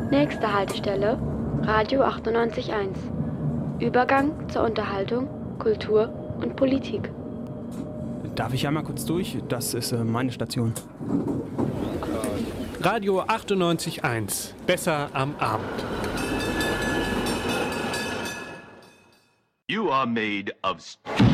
Nächste Haltestelle, Radio 98.1. Übergang zur Unterhaltung, Kultur und Politik. Darf ich einmal kurz durch? Das ist meine Station. Radio 98.1. Besser am Abend. You are made of